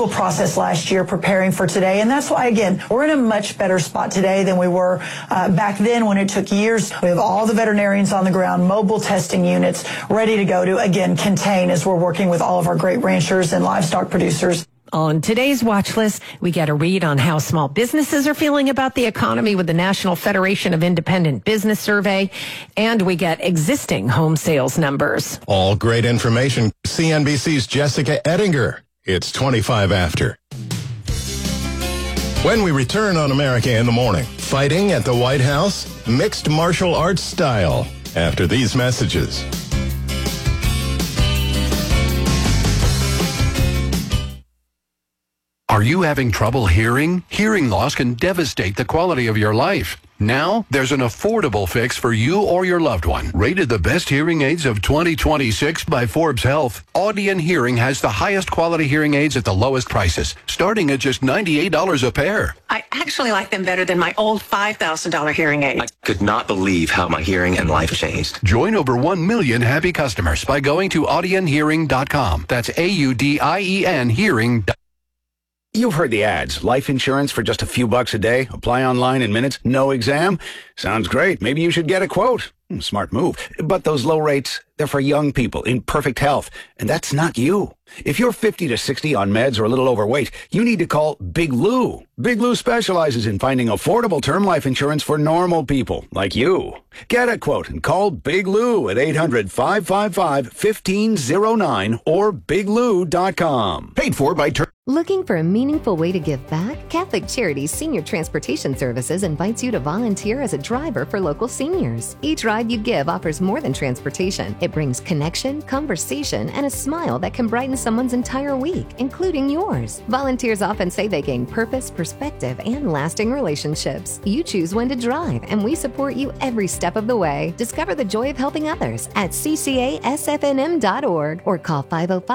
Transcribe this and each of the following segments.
approval process last year preparing for today. And that's why, again, we're in a much better spot today than we were back then when it took years. We have all the veterinarians on the ground, mobile testing units ready to go to, again, contain as we're working with all of our great ranchers and livestock producers. On today's watch list, we get a read on how small businesses are feeling about the economy with the National Federation of Independent Business survey, and we get existing home sales numbers. All great information. CNBC's Jessica Ettinger. It's 25 after. When we return on America in the Morning, fighting at the White House, mixed martial arts style. After these messages. Are you having trouble hearing? Hearing loss can devastate the quality of your life. Now, there's an affordable fix for you or your loved one. Rated the best hearing aids of 2026 by Forbes Health, Audion Hearing has the highest quality hearing aids at the lowest prices, starting at just $98 a pair. I actually like them better than my old $5,000 hearing aid. I could not believe how my hearing and life changed. Join over 1 million happy customers by going to audionhearing.com. That's AUDIEN hearing.com. You've heard the ads. Life insurance for just a few bucks a day. Apply online in minutes. No exam. Sounds great. Maybe you should get a quote. Smart move. But those low rates, they're for young people in perfect health. And that's not you. If you're 50 to 60 on meds or a little overweight, you need to call Big Lou. Big Lou specializes in finding affordable term life insurance for normal people like you. Get a quote and call Big Lou at 800-555-1509 or biglou.com. Paid for by Looking for a meaningful way to give back? Catholic Charities Senior Transportation Services invites you to volunteer as a driver for local seniors. Each ride you give offers more than transportation. It brings connection, conversation, and a smile that can brighten someone's entire week, including yours. Volunteers often say they gain purpose, perspective, and lasting relationships. You choose when to drive, and we support you every step of the way. Discover the joy of helping others at ccasfnm.org or call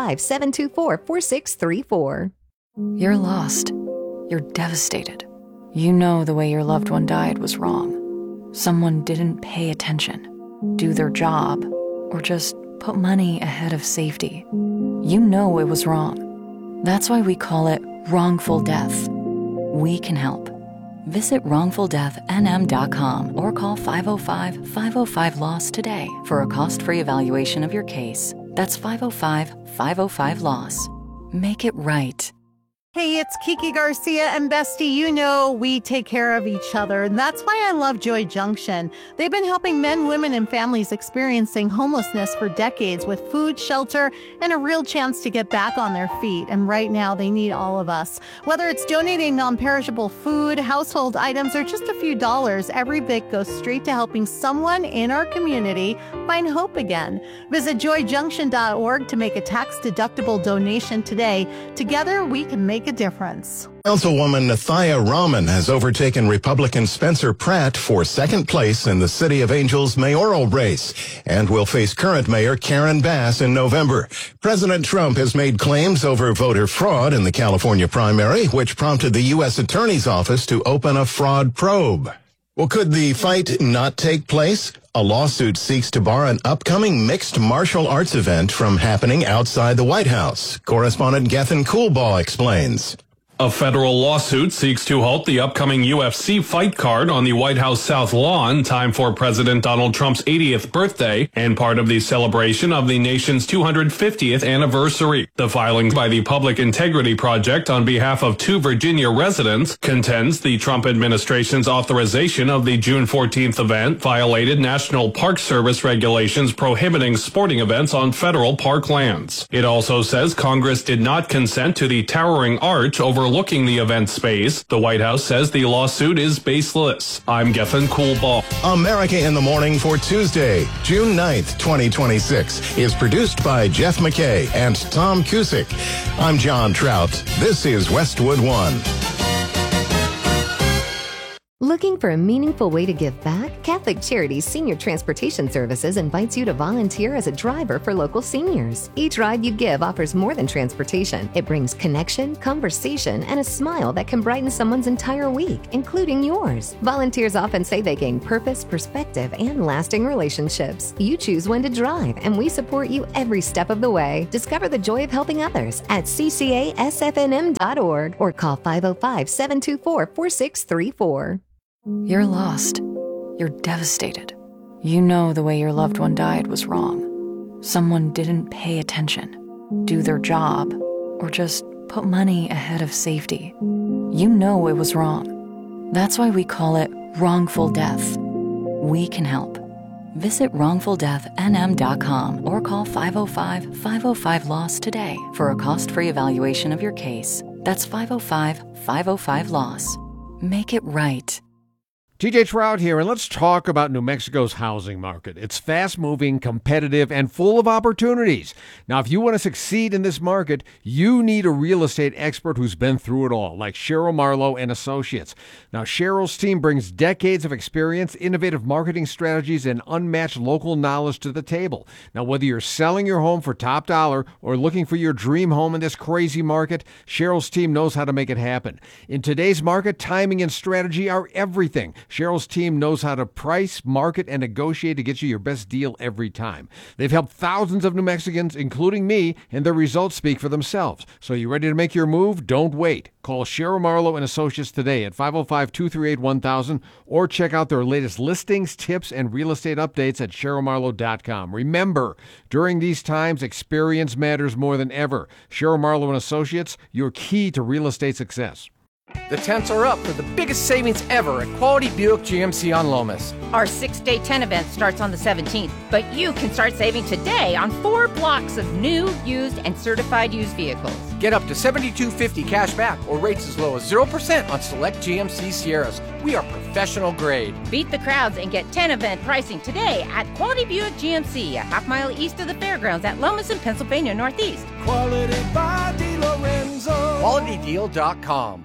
505-724-4634. You're lost. You're devastated. You know the way your loved one died was wrong. Someone didn't pay attention, do their job, or just put money ahead of safety. You know it was wrong. That's why we call it wrongful death. We can help. Visit wrongfuldeathnm.com or call 505-505-LOSS today for a cost-free evaluation of your case. That's 505-505-LOSS. Make it right. Hey, it's Kiki Garcia and Bestie. You know we take care of each other, and that's why I love Joy Junction. They've been helping men, women, and families experiencing homelessness for decades with food, shelter, and a real chance to get back on their feet. And right now, they need all of us. Whether it's donating non-perishable food, household items, or just a few dollars, every bit goes straight to helping someone in our community find hope again. Visit joyjunction.org to make a tax-deductible donation today. Together, we can make a difference. Councilwoman Nathaya Rahman has overtaken Republican Spencer Pratt for second place in the City of Angels mayoral race and will face current mayor Karen Bass in November. President Trump has made claims over voter fraud in the California primary, which prompted the U.S. Attorney's Office to open a fraud probe. Well, could the fight not take place? A lawsuit seeks to bar an upcoming mixed martial arts event from happening outside the White House. Correspondent Gethin Coolbaugh explains. A federal lawsuit seeks to halt the upcoming UFC fight card on the White House South Lawn, time for President Donald Trump's 80th birthday and part of the celebration of the nation's 250th anniversary. The filing by the Public Integrity Project on behalf of 2 Virginia residents contends the Trump administration's authorization of the June 14th event violated National Park Service regulations prohibiting sporting events on federal park lands. It also says Congress did not consent to the towering arch overlooking the event space. The White House says the lawsuit is baseless. I'm Gethin Coolbaugh. America in the Morning for Tuesday, June 9th, 2026 is produced by Jeff McKay and Tom Cusick. I'm John Trout. This is Westwood One. Looking for a meaningful way to give back? Catholic Charities Senior Transportation Services invites you to volunteer as a driver for local seniors. Each ride you give offers more than transportation. It brings connection, conversation, and a smile that can brighten someone's entire week, including yours. Volunteers often say they gain purpose, perspective, and lasting relationships. You choose when to drive, and we support you every step of the way. Discover the joy of helping others at ccasfnm.org or call 505-724-4634. You're lost. You're devastated. You know the way your loved one died was wrong. Someone didn't pay attention, do their job, or just put money ahead of safety. You know it was wrong. That's why we call it wrongful death. We can help. Visit wrongfuldeathnm.com or call 505-505-LOSS today for a cost-free evaluation of your case. That's 505-505-LOSS. Make it right. TJ Trout here, and let's talk about New Mexico's housing market. It's fast-moving, competitive, and full of opportunities. Now, if you want to succeed in this market, you need a real estate expert who's been through it all, like Cheryl Marlowe and Associates. Now, Cheryl's team brings decades of experience, innovative marketing strategies, and unmatched local knowledge to the table. Now, whether you're selling your home for top dollar or looking for your dream home in this crazy market, Cheryl's team knows how to make it happen. In today's market, timing and strategy are everything. Cheryl's team knows how to price, market, and negotiate to get you your best deal every time. They've helped thousands of New Mexicans, including me, and their results speak for themselves. So you ready to make your move? Don't wait. Call Cheryl Marlowe and Associates today at 505-238-1000 or check out their latest listings, tips, and real estate updates at CherylMarlowe.com. Remember, during these times, experience matters more than ever. Cheryl Marlowe and Associates, your key to real estate success. The tents are up for the biggest savings ever at Quality Buick GMC on Lomas. Our 6-day tent event starts on the 17th, but you can start saving today on 4 blocks of new, used, and certified used vehicles. Get up to $7,250 cash back or rates as low as 0% on select GMC Sierras. We are professional grade. Beat the crowds and get tent event pricing today at Quality Buick GMC, a half-mile east of the fairgrounds at Lomas in Pennsylvania Northeast. Quality by DeLorenzo. QualityDeal.com.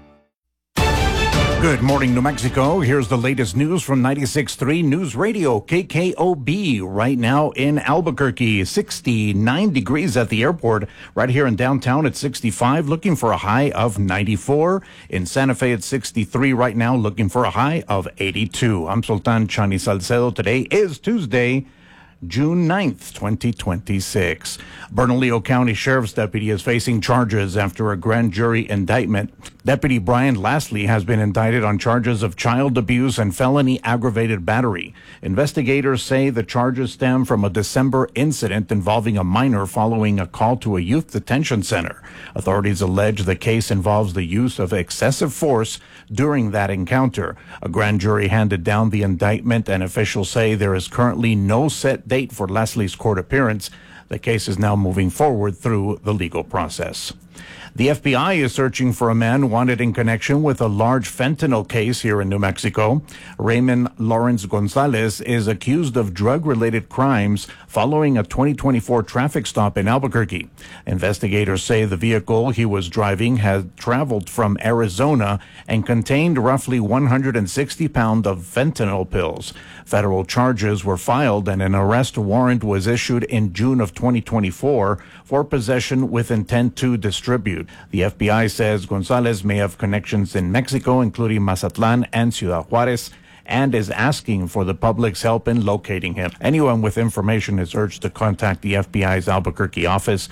Good morning, New Mexico. Here's the latest news from 96.3 News Radio, KKOB. Right now in Albuquerque, 69 degrees at the airport. Right here in downtown at 65, looking for a high of 94. In Santa Fe at 63 right now, looking for a high of 82. I'm Sultan Chani Salcedo. Today is Tuesday, June 9th, 2026. Bernalillo County Sheriff's Deputy is facing charges after a grand jury indictment. Deputy Brian Lastly has been indicted on charges of child abuse and felony aggravated battery. Investigators say the charges stem from a December incident involving a minor following a call to a youth detention center. Authorities allege the case involves the use of excessive force during that encounter. A grand jury handed down the indictment, and officials say there is currently no set date for Leslie's court appearance. The case is now moving forward through the legal process. The FBI is searching for a man wanted in connection with a large fentanyl case here in New Mexico. Raymond Lawrence Gonzalez is accused of drug-related crimes following a 2024 traffic stop in Albuquerque. Investigators say the vehicle he was driving had traveled from Arizona and contained roughly 160 pounds of fentanyl pills. Federal charges were filed and an arrest warrant was issued in June of 2024 for possession with intent to distribute. The FBI says Gonzalez may have connections in Mexico, including Mazatlan and Ciudad Juarez, and is asking for the public's help in locating him. Anyone with information is urged to contact the FBI's Albuquerque office,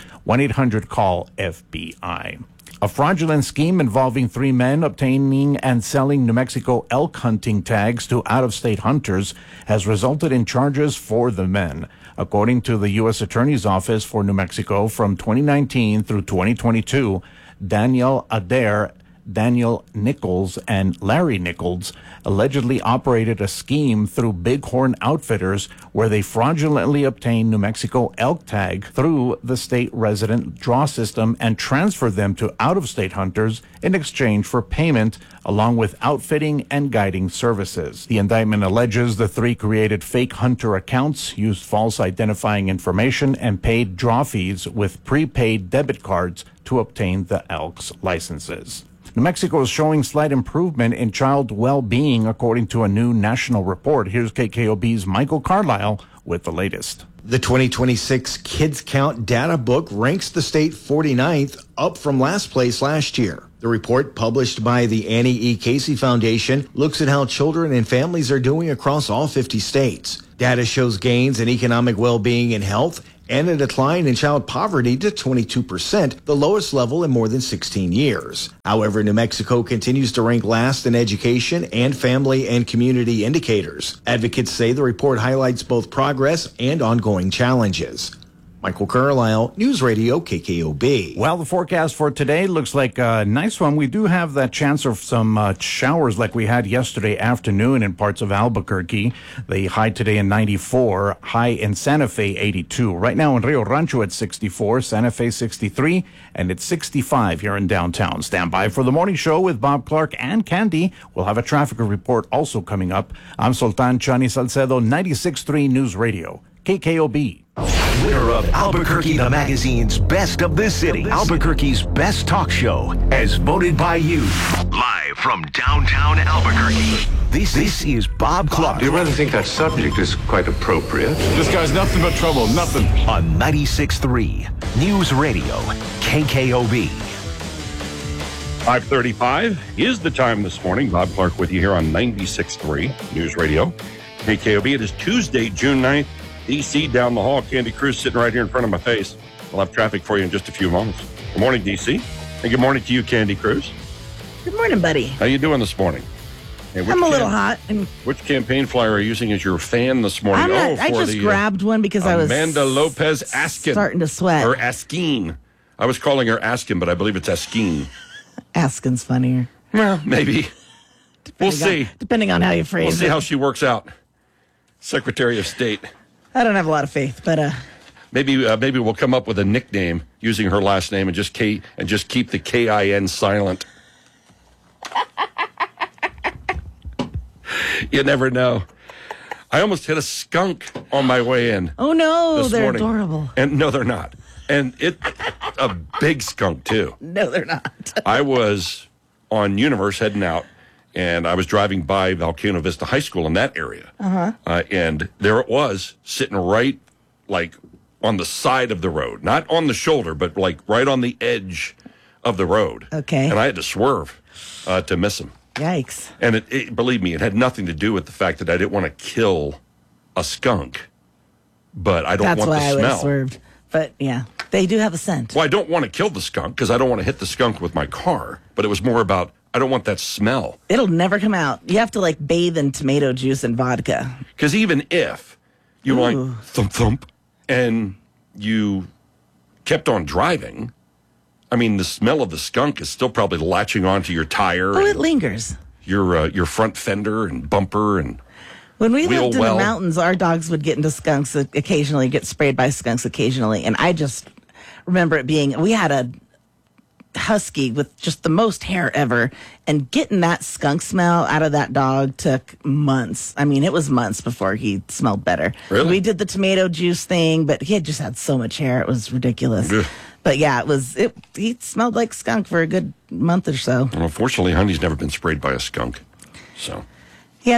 1-800-CALL-FBI. A fraudulent scheme involving 3 men obtaining and selling New Mexico elk hunting tags to out-of-state hunters has resulted in charges for the men. According to the U.S. Attorney's Office for New Mexico, from 2019 through 2022, Daniel Adair, Daniel Nichols, and Larry Nichols allegedly operated a scheme through Bighorn Outfitters where they fraudulently obtained New Mexico elk tag through the state resident draw system and transferred them to out-of-state hunters in exchange for payment along with outfitting and guiding services. The indictment alleges the 3 created fake hunter accounts, used false identifying information, and paid draw fees with prepaid debit cards to obtain the elk's licenses. New Mexico is showing slight improvement in child well-being, according to a new national report. Here's KKOB's Michael Carlisle with the latest. The 2026 Kids Count data book ranks the state 49th, up from last place last year. The report, published by the Annie E. Casey Foundation, looks at how children and families are doing across all 50 states. Data shows gains in economic well-being and health and a decline in child poverty to 22%, the lowest level in more than 16 years. However, New Mexico continues to rank last in education and family and community indicators. Advocates say the report highlights both progress and ongoing challenges. Michael Carlisle, News Radio KKOB. Well, the forecast for today looks like a nice one. We do have that chance of some showers like we had yesterday afternoon in parts of Albuquerque. The high today in 94, high in Santa Fe 82. Right now in Rio Rancho at 64, Santa Fe 63, and it's 65 here in downtown. Stand by for the morning show with Bob Clark and Candy. We'll have a traffic report also coming up. I'm Sultan Chani Salcedo, 96.3 News Radio, KKOB. Winner of Albuquerque the Magazine's Best of the City, Albuquerque's Best Talk Show, as voted by you. Live from downtown Albuquerque, this is Bob Clark. You rather think that subject is quite appropriate? This guy's nothing but trouble, nothing. On 96.3 News Radio, KKOB. 5:35 is the time this morning. Bob Clark with you here on 96.3 News Radio, KKOB. It is Tuesday, June 9th. DC down the hall. Candy Cruz sitting right here in front of my face. We'll have traffic for you in just a few moments. Good morning, DC. And good morning to you, Candy Cruz. Good morning, buddy. How you doing this morning? Hey, I'm a little hot. Which campaign flyer are you using as your fan this morning? I just grabbed one because I was Amanda Lopez Askin. Starting to sweat. Or Askin. I was calling her Askin, but I believe it's Askin. Askin's funnier. Well, maybe. We'll see. Depending on how you phrase it. We'll see how she works out. Secretary of State. I don't have a lot of faith, but maybe we'll come up with a nickname using her last name and just keep the KIN silent. You never know. I almost hit a skunk on my way in. Oh no, they're morning. adorable. And no, they're not. And a big skunk too. No, they're not. I was on Universe heading out. And I was driving by Volcano Vista High School in that area. And there it was, sitting right, like, on the side of the road. Not on the shoulder, but, like, right on the edge of the road. Okay. And I had to swerve to miss him. Yikes. And it believe me, it had nothing to do with the fact that I didn't want to kill a skunk. But I don't want the smell. That's why I would have swerved. But, yeah, they do have a scent. Well, I don't want to kill the skunk because I don't want to hit the skunk with my car. But it was more about... I don't want that smell. It'll never come out. You have to, like, bathe in tomato juice and vodka. Because even if you like thump thump and you kept on driving, I mean, the smell of the skunk is still probably latching onto your tire. Oh, it lingers. Your front fender and bumper and when we lived in well. the mountains, our dogs would get into skunks occasionally, get sprayed by skunks occasionally. And I just remember it being, we had a husky with just the most hair ever, and getting that skunk smell out of that dog took months. I mean, it was months before he smelled better. Really? We did the tomato juice thing, but he had just had so much hair. It was ridiculous. Ugh. But yeah, he smelled like skunk for a good month or so. Well, unfortunately, Honey's never been sprayed by a skunk. So yeah,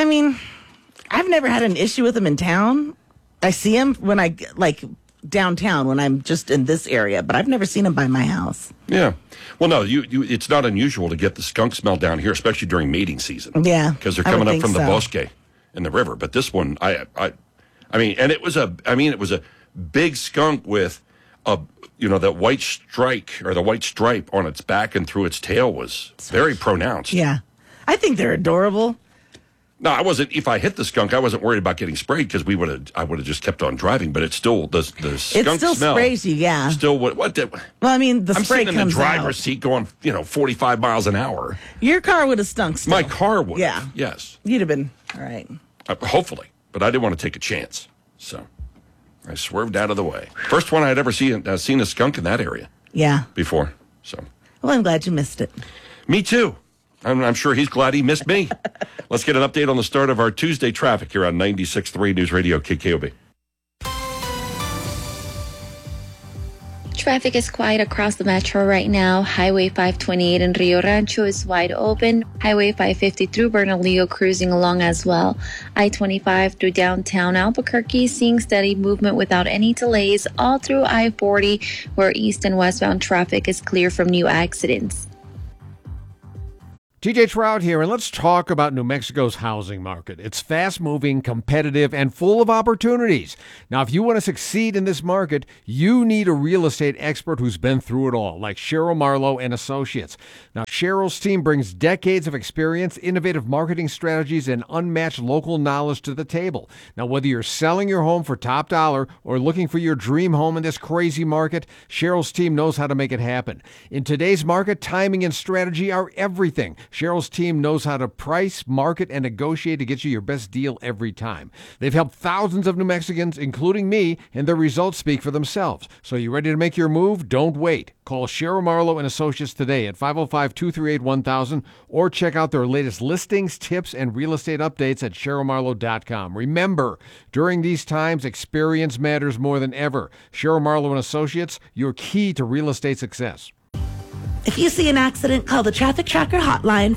I've never had an issue with them in town. I see them when I, like, downtown when I'm just in this area, but I've never seen them by my house. Yeah. Well, no, it's not unusual to get the skunk smell down here, especially during mating season. Yeah. Because they're coming up from the Bosque in the river. But this one, I mean, and it was a big skunk with that white strike or the white stripe on its back and through its tail was very pronounced. Yeah. I think they're adorable. No, I wasn't. If I hit the skunk, I wasn't worried about getting sprayed because I would have just kept on driving. But it's still the skunk it still smell sprays you, yeah. Still, what? Well, I mean, the spray comes out. I'm sitting in the driver's seat going, 45 miles an hour. Your car would have stunk still. My car would. Yeah. Yes. You'd have been all right. Hopefully, but I didn't want to take a chance, so I swerved out of the way. First one I'd ever seen a skunk in that area. Yeah. Before, so. Well, I'm glad you missed it. Me too. I'm sure he's glad he missed me. Let's get an update on the start of our Tuesday traffic here on 96.3 News Radio KKOB. Traffic is quiet across the metro right now. Highway 528 in Rio Rancho is wide open. Highway 550 through Bernalillo cruising along as well. I-25 through downtown Albuquerque seeing steady movement without any delays all through I-40 where east and westbound traffic is clear from new accidents. TJ Trout here, and let's talk about New Mexico's housing market. It's fast-moving, competitive, and full of opportunities. Now, if you want to succeed in this market, you need a real estate expert who's been through it all, like Cheryl Marlowe and Associates. Now, Cheryl's team brings decades of experience, innovative marketing strategies, and unmatched local knowledge to the table. Now, whether you're selling your home for top dollar or looking for your dream home in this crazy market, Cheryl's team knows how to make it happen. In today's market, timing and strategy are everything. Cheryl's team knows how to price, market, and negotiate to get you your best deal every time. They've helped thousands of New Mexicans, including me, and their results speak for themselves. So you ready to make your move? Don't wait. Call Cheryl Marlowe and Associates today at 505-238-1000 or check out their latest listings, tips, and real estate updates at CherylMarlowe.com. Remember, during these times, experience matters more than ever. Cheryl Marlowe and Associates, your key to real estate success. If you see an accident, call the Traffic Tracker hotline,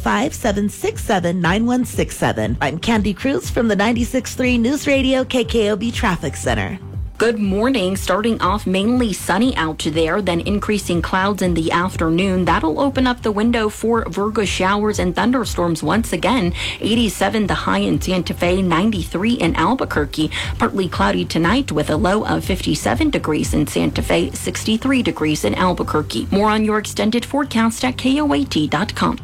505-767-9167. I'm Candy Cruz from the 96.3 News Radio KKOB Traffic Center. Good morning. Starting off mainly sunny out there, then increasing clouds in the afternoon. That'll open up the window for Virgo showers and thunderstorms once again. 87 the high in Santa Fe, 93 in Albuquerque. Partly cloudy tonight with a low of 57 degrees in Santa Fe, 63 degrees in Albuquerque. More on your extended forecast at KOAT.com.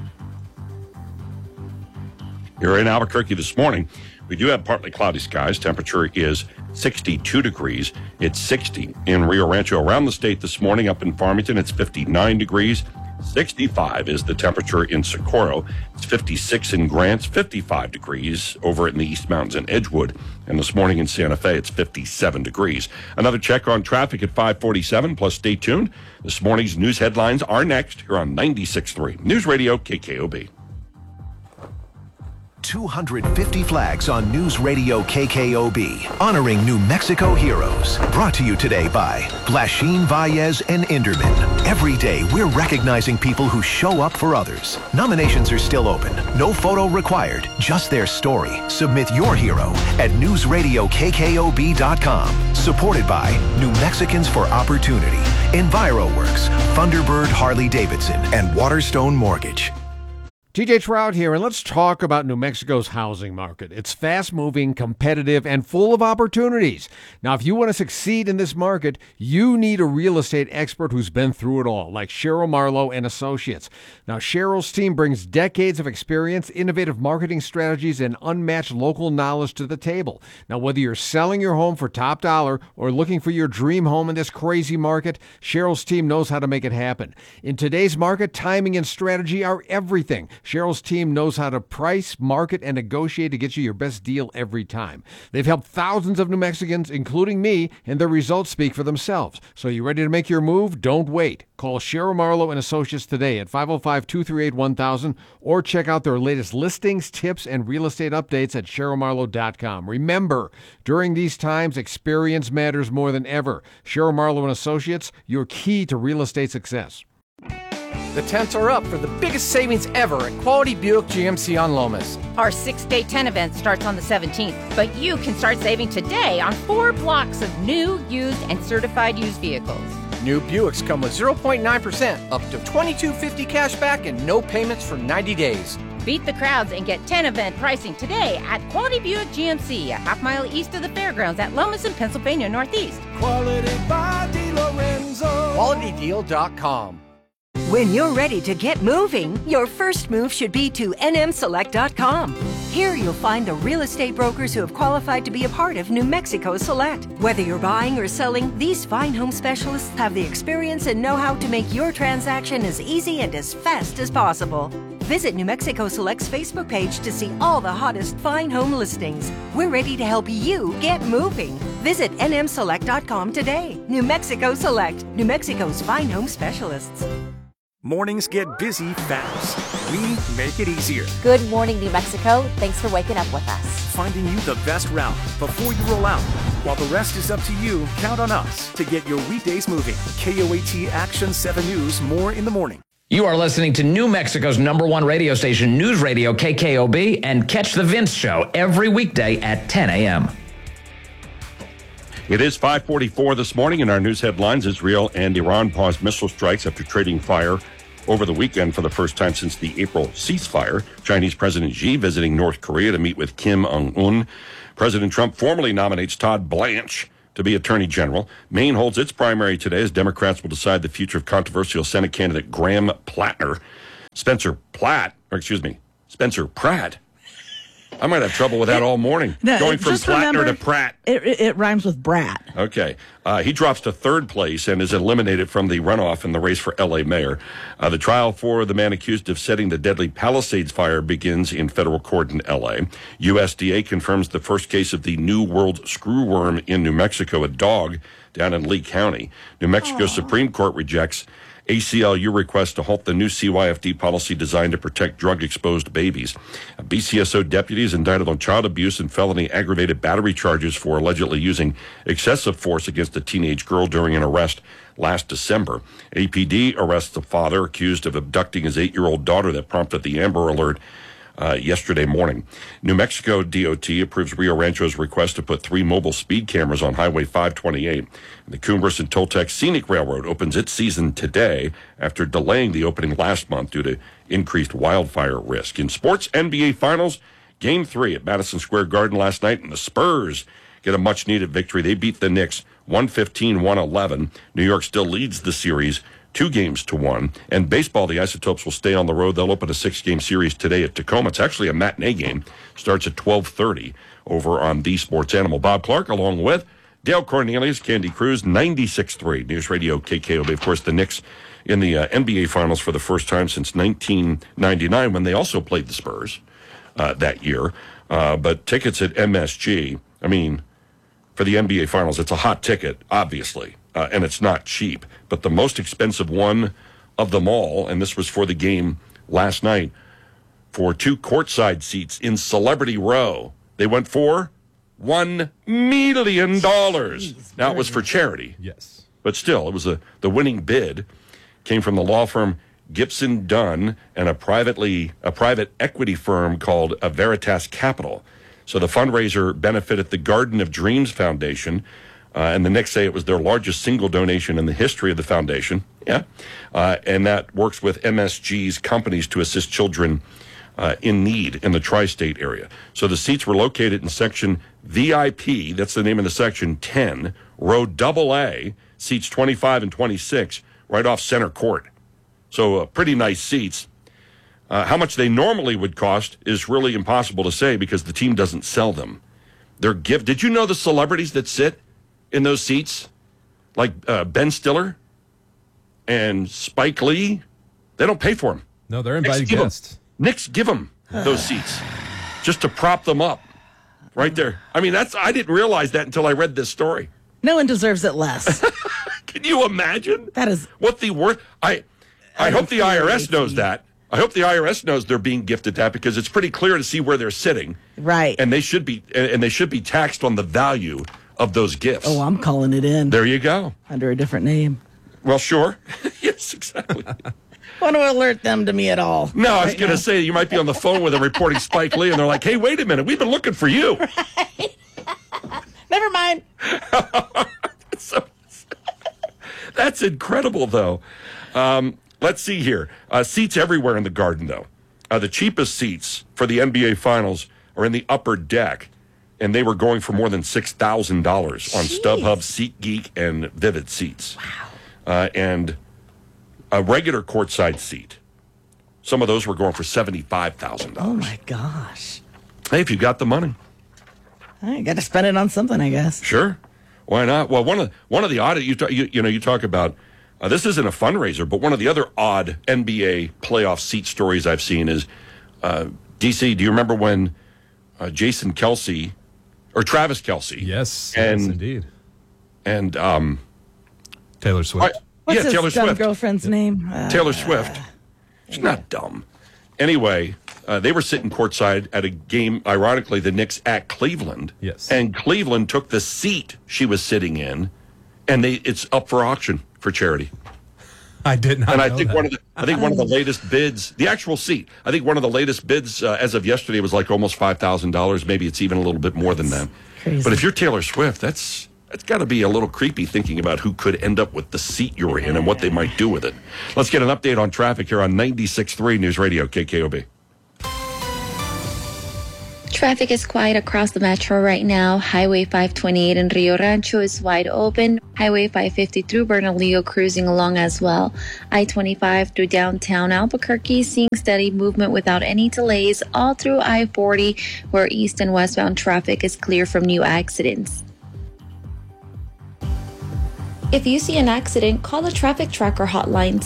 Here in Albuquerque this morning, we do have partly cloudy skies. Temperature is 62 degrees. It's 60 in Rio Rancho. Around the state this morning, up in Farmington, it's 59 degrees. 65 is the temperature in Socorro. It's 56 in Grants, 55 degrees over in the East Mountains in Edgewood. And this morning in Santa Fe, it's 57 degrees. Another check on traffic at 547, plus stay tuned. This morning's news headlines are next here on 96.3 News Radio KKOB. 250 flags on News Radio KKOB, honoring New Mexico heroes. Brought to you today by Blashin, Valles, and Inderman. Every day, we're recognizing people who show up for others. Nominations are still open. No photo required, just their story. Submit your hero at newsradiokkkob.com. Supported by New Mexicans for Opportunity, EnviroWorks, Thunderbird Harley-Davidson, and Waterstone Mortgage. TJ Trout here, and let's talk about New Mexico's housing market. It's fast-moving, competitive, and full of opportunities. Now, if you want to succeed in this market, you need a real estate expert who's been through it all, like Cheryl Marlowe and Associates. Now, Cheryl's team brings decades of experience, innovative marketing strategies, and unmatched local knowledge to the table. Now, whether you're selling your home for top dollar or looking for your dream home in this crazy market, Cheryl's team knows how to make it happen. In today's market, timing and strategy are everything. Cheryl's team knows how to price, market, and negotiate to get you your best deal every time. They've helped thousands of New Mexicans, including me, and their results speak for themselves. So you ready to make your move? Don't wait. Call Cheryl Marlowe and Associates today at 505-238-1000 or check out their latest listings, tips, and real estate updates at CherylMarlowe.com. Remember, during these times, experience matters more than ever. Cheryl Marlowe and Associates, your key to real estate success. The tents are up for the biggest savings ever at Quality Buick GMC on Lomas. Our 6-day tent event starts on the 17th, but you can start saving today on 4 blocks of new, used, and certified used vehicles. New Buicks come with 0.9%, up to $2,250 cash back, and no payments for 90 days. Beat the crowds and get 10 event pricing today at Quality Buick GMC, a half-mile east of the fairgrounds at Lomas in Pennsylvania Northeast. Quality by DiLorenzo. QualityDeal.com. When you're ready to get moving, your first move should be to nmselect.com. Here you'll find the real estate brokers who have qualified to be a part of New Mexico Select. Whether you're buying or selling, these fine home specialists have the experience and know-how to make your transaction as easy and as fast as possible. Visit New Mexico Select's Facebook page to see all the hottest fine home listings. We're ready to help you get moving. Visit nmselect.com today. New Mexico Select, New Mexico's fine home specialists. Mornings get busy fast. We make it easier. Good morning, New Mexico. Thanks for waking up with us. Finding you the best route before you roll out. While the rest is up to you, count on us to get your weekdays moving. KOAT Action 7 News, more in the morning. You are listening to New Mexico's #1 radio station, News Radio KKOB, and catch The Vince Show every weekday at 10 a.m. It is 5:44 this morning. In our news headlines, Israel and Iran paused missile strikes after trading fire over the weekend for the first time since the April ceasefire. Chinese President Xi visiting North Korea to meet with Kim Jong-un. President Trump formally nominates Todd Blanche to be Attorney General. Maine holds its primary today as Democrats will decide the future of controversial Senate candidate Graham Plattner. Spencer Pratt. I might have trouble with that all morning. No, going from Plattner to Pratt. It rhymes with brat. Okay. He drops to third place and is eliminated from the runoff in the race for L.A. mayor. The trial for the man accused of setting the deadly Palisades fire begins in federal court in L.A. USDA confirms the first case of the New World screwworm in New Mexico, a dog down in Lee County. New Mexico Supreme Court rejects ACLU request to halt the new CYFD policy designed to protect drug-exposed babies. BCSO deputies indicted on child abuse and felony aggravated battery charges for allegedly using excessive force against a teenage girl during an arrest last December. APD arrests a father accused of abducting his 8-year-old daughter that prompted the Amber Alert yesterday morning. New Mexico DOT approves Rio Rancho's request to put 3 mobile speed cameras on Highway 528. The Cumbres and Toltec Scenic Railroad opens its season today after delaying the opening last month due to increased wildfire risk. In sports, NBA Finals, Game 3 at Madison Square Garden last night, and the Spurs get a much-needed victory. They beat the Knicks 115-111. New York still leads the series 2-1. And baseball, the Isotopes will stay on the road. They'll open a 6-game series today at Tacoma. It's actually a matinee game. Starts at 12:30 over on The Sports Animal. Bob Clark along with Dale Cornelius, Candy Cruz, 96.3 News Radio KKOB. Of course, the Knicks in the NBA Finals for the first time since 1999 when they also played the Spurs that year. But tickets at MSG, for the NBA Finals, it's a hot ticket, obviously. And it's not cheap. But the most expensive one of them all, and this was for the game last night, for 2 courtside seats in Celebrity Row, they went for $1 million. Now, it was for charity. Yes. But still, it was the winning bid came from the law firm Gibson Dunn and a private equity firm called Veritas Capital. So the fundraiser benefited the Garden of Dreams Foundation. And the Knicks say it was their largest single donation in the history of the foundation. Yeah. And that works with MSG's companies to assist children in need in the tri-state area. So the seats were located in section VIP, that's the name of the section, 10, row AA, seats 25 and 26, right off center court. So pretty nice seats. How much they normally would cost is really impossible to say because the team doesn't sell them. They're Did you know the celebrities that sit in those seats, like Ben Stiller and Spike Lee, they don't pay for them. No, they're invited guests. Knicks give them those seats just to prop them up right there. I didn't realize that until I read this story. No one deserves it less. Can you imagine? That is what the worth. I hope the IRS knows that. I hope the IRS knows they're being gifted that because it's pretty clear to see where they're sitting. Right. And they should be taxed on the value of those gifts. Oh, I'm calling it in. There you go. Under a different name. Well, sure. Yes, exactly. Want to alert them to me at all? No, I was going to say you might be on the phone with them reporting Spike Lee, and they're like, hey, wait a minute. We've been looking for you. Right. Never mind. That's incredible, though. Let's see here. Seats everywhere in the Garden, though. The cheapest seats for the NBA Finals are in the upper deck. And they were going for more than $6,000 on StubHub, SeatGeek, and Vivid Seats. Wow. And a regular courtside seat, some of those were going for $75,000. Oh, my gosh. Hey, if you got the money. I got to spend it on something, I guess. Sure. Why not? Well, one of the odd, you talk about, this isn't a fundraiser, but one of the other odd NBA playoff seat stories I've seen is, DC, do you remember when Jason Kelce... or Travis Kelce. Yes, indeed. And Taylor Swift. What's his Taylor dumb Swift. girlfriend's name? Taylor Swift. She's not dumb. Anyway, they were sitting courtside at a game, ironically, the Knicks at Cleveland. Yes. And Cleveland took the seat she was sitting in, and it's up for auction for charity. I did not. And I know think that. one of the latest bids, the actual seat, I think one of the latest bids as of yesterday was like almost $5,000. Maybe it's even a little bit more than that. Crazy. But if you're Taylor Swift, that's got to be a little creepy thinking about who could end up with the seat you're in and what they might do with it. Let's get an update on traffic here on 96.3 News Radio KKOB. Traffic is quiet across the metro right now. Highway 528 in Rio Rancho is wide open. Highway 550 through Bernalillo cruising along as well. I-25 through downtown Albuquerque seeing steady movement without any delays all through I-40 where east and westbound traffic is clear from new accidents. If you see an accident, call the Traffic Tracker hotline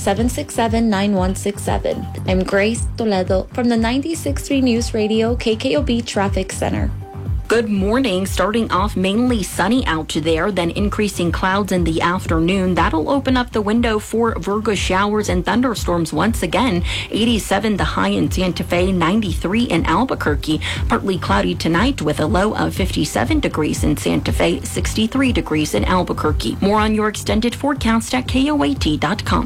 767-9167. I'm Grace Toledo from the 96.3 News Radio KKOB Traffic Center. Good morning. Starting off mainly sunny out there, then increasing clouds in the afternoon. That'll open up the window for Virgo showers and thunderstorms once again. 87 the high in Santa Fe, 93 in Albuquerque. Partly cloudy tonight with a low of 57 degrees in Santa Fe, 63 degrees in Albuquerque. More on your extended forecast at KOAT.com.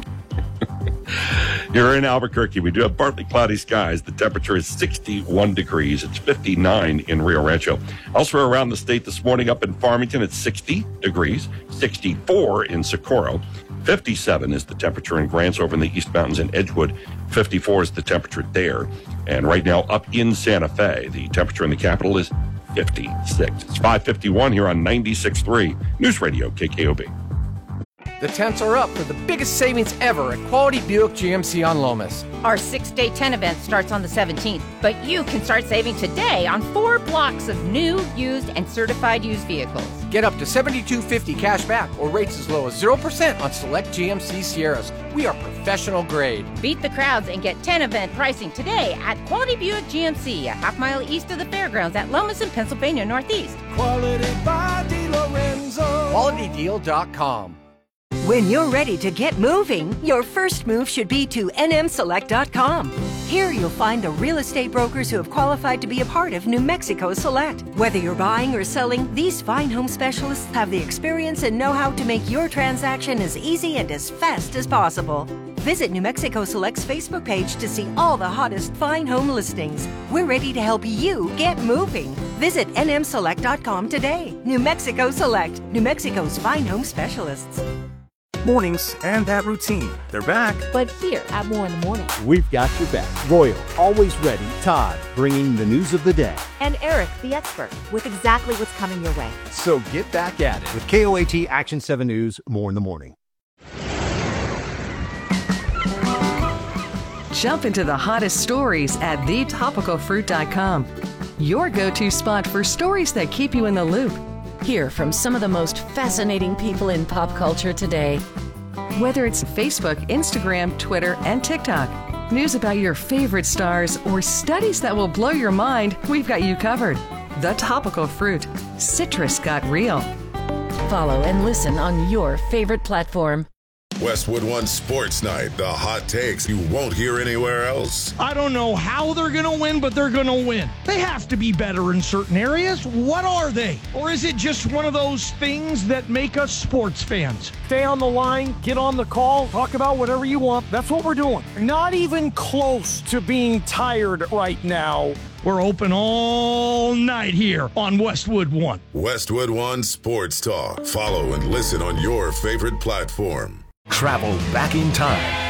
You're in Albuquerque. We do have partly cloudy skies. The temperature is 61 degrees. It's 59 in Rio Rancho. Elsewhere around the state this morning, up in Farmington, it's 60 degrees, 64 in Socorro. 57 is the temperature in Grants over in the East Mountains in Edgewood. 54 is the temperature there. And right now up in Santa Fe, the temperature in the capital is 56. It's 5:51 here on 96.3 News Radio KKOB. The temps are up for the biggest savings ever at Quality Buick GMC on Lomas. Our 6-day 10 event starts on the 17th, but you can start saving today on 4 blocks of new, used, and certified used vehicles. Get up to $72.50 cash back or rates as low as 0% on select GMC Sierras. We are professional grade. Beat the crowds and get 10 event pricing today at Quality Buick GMC, a half-mile east of the fairgrounds at Lomas in Pennsylvania Northeast. Quality by DeLorenzo. QualityDeal.com. When you're ready to get moving, your first move should be to nmselect.com. Here you'll find the real estate brokers who have qualified to be a part of New Mexico Select. Whether you're buying or selling, these fine home specialists have the experience and know-how to make your transaction as easy and as fast as possible. Visit New Mexico Select's Facebook page to see all the hottest fine home listings. We're ready to help you get moving. Visit nmselect.com today. New Mexico Select, New Mexico's fine home specialists. Mornings and that routine. They're back. But here at More in the Morning. We've got your back. Royal, always ready. Todd, bringing the news of the day. And Eric, the expert, with exactly what's coming your way. So get back at it with KOAT Action 7 News, More in the Morning. Jump into the hottest stories at thetopicalfruit.com. Your go-to spot for stories that keep you in the loop. Hear from some of the most fascinating people in pop culture today. Whether it's Facebook, Instagram, Twitter, and TikTok, news about your favorite stars, or studies that will blow your mind, we've got you covered. The Topical Fruit. Citrus got real. Follow and listen on your favorite platform. Westwood One Sports Night, the hot takes you won't hear anywhere else. I don't know how they're going to win, but they're going to win. They have to be better in certain areas. What are they? Or is it just one of those things that make us sports fans? Stay on the line, get on the call, talk about whatever you want. That's what we're doing. Not even close to being tired right now. We're open all night here on Westwood One. Westwood One Sports Talk. Follow and listen on your favorite platform. Travel back in time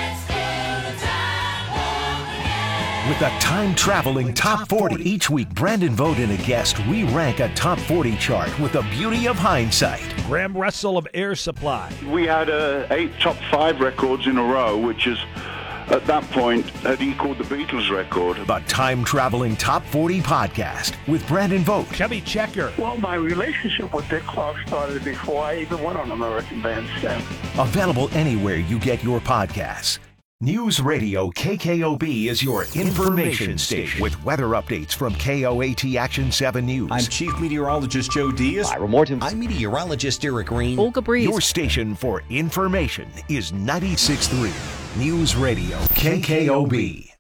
with a time-traveling Top 40. Each week, Brandon Vogt and a guest re-rank a Top 40 chart with the beauty of hindsight. Graham Russell of Air Supply. We had 8 top 5 records in a row, which is, at that point, had equaled the Beatles record. The time-traveling Top 40 podcast with Brandon Vogt. Chubby Checker. Well, my relationship with Dick Clark started before I even went on American Bandstand. Available anywhere you get your podcasts. News Radio KKOB is your information station with weather updates from KOAT Action 7 News. I'm Chief Meteorologist Joe Diaz. Ira Morton. I'm Meteorologist Eric Green. Olga Breeze. Your station for information is 96.3 News Radio KKOB.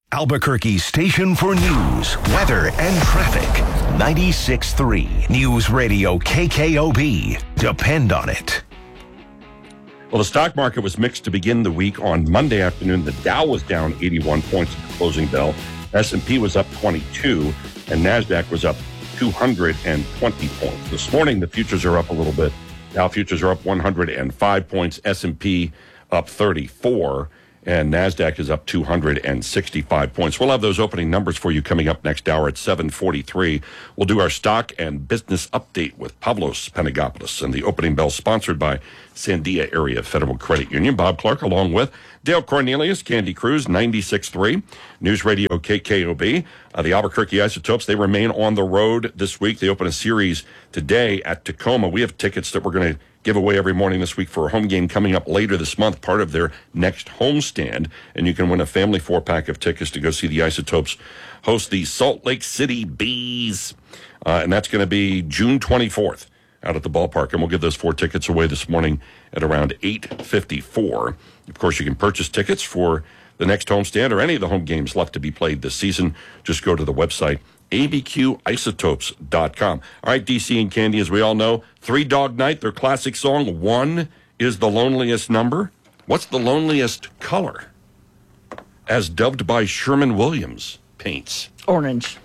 Albuquerque's station for news, weather, and traffic. 96.3 News Radio KKOB. Depend on it. Well, the stock market was mixed to begin the week. On Monday afternoon, the Dow was down 81 points at the closing bell. S&P was up 22, and NASDAQ was up 220 points. This morning, the futures are up a little bit. Dow futures are up 105 points. S&P up 34. And NASDAQ is up 265 points. We'll have those opening numbers for you coming up next hour at 7:43. We'll do our stock and business update with Pavlos Panagopoulos, and the opening bell sponsored by Sandia Area Federal Credit Union. Bob Clark along with Dale Cornelius, Candy Cruz, 96.3 News Radio KKOB. The Albuquerque Isotopes, they remain on the road this week. They open a series today at Tacoma. We have tickets that we're going to give away every morning this week for a home game coming up later this month, part of their next homestand. And you can win a family 4-pack of tickets to go see the Isotopes host the Salt Lake City Bees. And that's going to be June 24th out at the ballpark. And we'll give those 4 tickets away this morning at around 8:54. Of course, you can purchase tickets for the next homestand or any of the home games left to be played this season. Just go to the website, abqisotopes.com. All right, DC and Candy, as we all know, Three Dog Night, their classic song, One is the Loneliest Number. What's the loneliest color? As dubbed by Sherman Williams paints. Orange.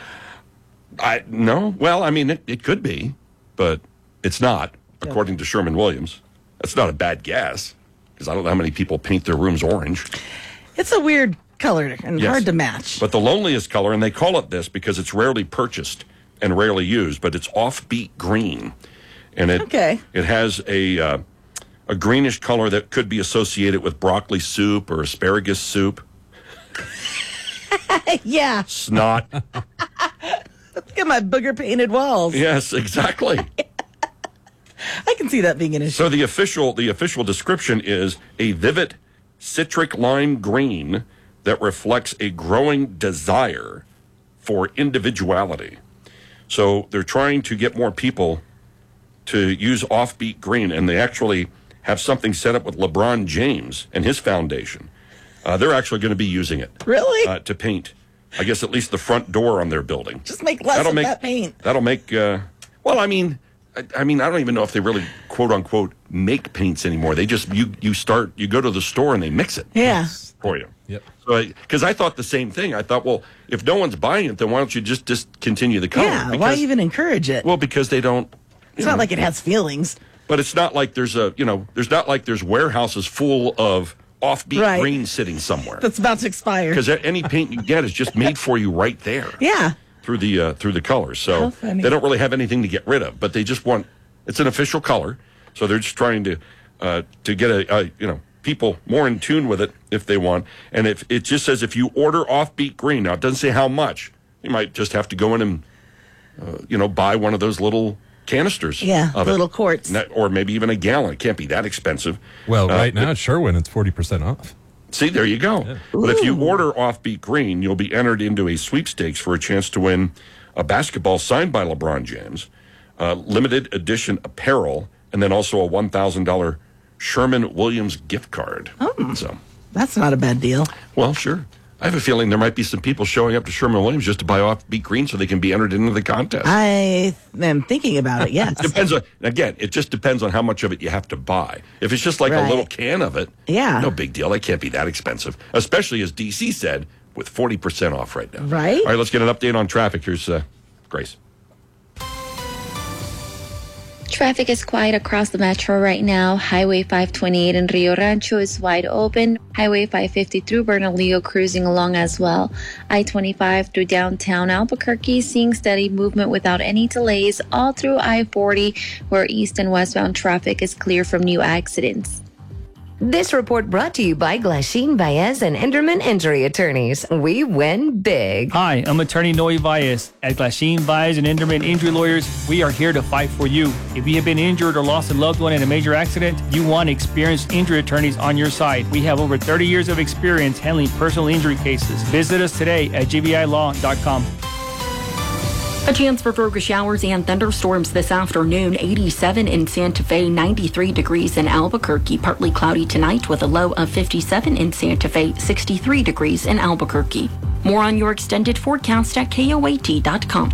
No. Well, I mean, it could be, but it's not, according to Sherman Williams. That's not a bad guess, because I don't know how many people paint their rooms orange. It's a weird color and Yes. hard to match. But the loneliest color, and they call it this because it's rarely purchased and rarely used, but it's offbeat green. And it has a greenish color that could be associated with broccoli soup or asparagus soup. Yeah. Snot. Look at my booger painted walls. Yes, exactly. I can see that being an issue. So the official description is a vivid citric lime green that reflects a growing desire for individuality. So they're trying to get more people to use offbeat green, and they actually have something set up with LeBron James and his foundation. They're actually going to be using it. Really? To paint, I guess, at least the front door on their building. Just make less of that paint. That'll make, well, I mean, I don't even know if they really, quote unquote, make paints anymore. They just, you go to the store and they mix it. Yeah. For you. Yep. So, because I thought the same thing. I thought, well, if no one's buying it, then why don't you just discontinue the color? Yeah, why even encourage it? Well, because they don't. It's not like it has feelings. But it's not like there's there's warehouses full of offbeat green sitting somewhere. That's about to expire. Because any paint you get is just made for you right there. Yeah. Through the colors. So they don't really have anything to get rid of, but they just want, it's an official color. So they're just trying to get people more in tune with it if they want. And if it just says if you order offbeat green, now it doesn't say how much. You might just have to go in and buy one of those little canisters. Yeah, of little it. quarts. Or maybe even a gallon. It can't be that expensive. Well, right now at Sherwin, it's 40% off. See, there you go. Yeah. But if you order offbeat green, you'll be entered into a sweepstakes for a chance to win a basketball signed by LeBron James, limited edition apparel, and then also a $1,000 Sherman Williams gift card. Oh, so that's not a bad deal. Well, sure. I have a feeling there might be some people showing up to Sherman Williams just to buy offbeat green so they can be entered into the contest. I am thinking about it, yes. It just depends on how much of it you have to buy. If it's just like a little can of it, no big deal. It can't be that expensive, especially as DC said, with 40% off right now. Right. All right, let's get an update on traffic. Here's Grace. Traffic is quiet across the metro right now. Highway 528 in Rio Rancho is wide open. Highway 550 through Bernalillo cruising along as well. I-25 through downtown Albuquerque seeing steady movement without any delays all through I-40 where east and westbound traffic is clear from new accidents. This report brought to you by Glasheen Baez and Enderman Injury Attorneys. We win big. Hi, I'm attorney Noe Baez. At Glasheen Baez and Enderman Injury Lawyers, we are here to fight for you. If you have been injured or lost a loved one in a major accident, you want experienced injury attorneys on your side. We have over 30 years of experience handling personal injury cases. Visit us today at gbilaw.com. A chance for Virgo showers and thunderstorms this afternoon. 87 in Santa Fe, 93 degrees in Albuquerque. Partly cloudy tonight with a low of 57 in Santa Fe, 63 degrees in Albuquerque. More on your extended forecast at KOAT.com.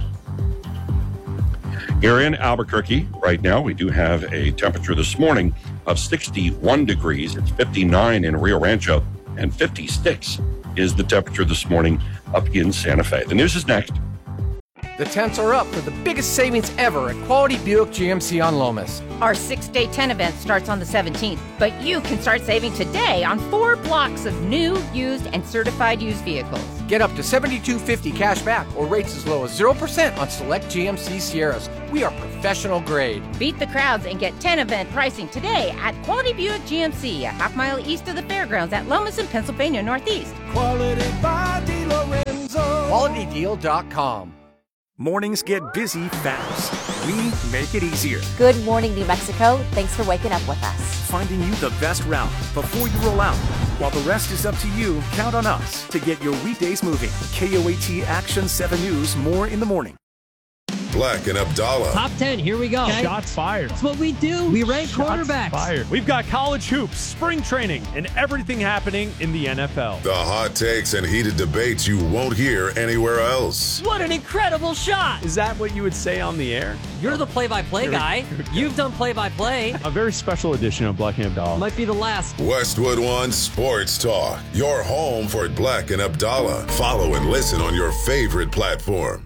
Here in Albuquerque right now, we do have a temperature this morning of 61 degrees. It's 59 in Rio Rancho, and 56 is the temperature this morning up in Santa Fe. The news is next. The temps are up for the biggest savings ever at Quality Buick GMC on Lomas. Our 6-day 10 event starts on the 17th, but you can start saving today on 4 blocks of new, used, and certified used vehicles. Get up to $72.50 cash back or rates as low as 0% on select GMC Sierras. We are professional grade. Beat the crowds and get 10 event pricing today at Quality Buick GMC, a half-mile east of the fairgrounds at Lomas in Pennsylvania Northeast. Quality by DeLorenzo. QualityDeal.com. Mornings get busy fast. We make it easier. Good morning, New Mexico. Thanks for waking up with us. Finding you the best route before you roll out. While the rest is up to you, count on us to get your weekdays moving. KOAT Action 7 News, more in the morning. Black and Abdallah. Top 10, here we go. Okay. Shots fired. That's what we do. We rank quarterbacks. Fired. We've got college hoops, spring training, and everything happening in the NFL. The hot takes and heated debates you won't hear anywhere else. What an incredible shot. Is that what you would say on the air? You're the play-by-play guy. You've done play-by-play. A very special edition of Black and Abdallah. Might be the last. Westwood One Sports Talk. Your home for Black and Abdallah. Follow and listen on your favorite platform.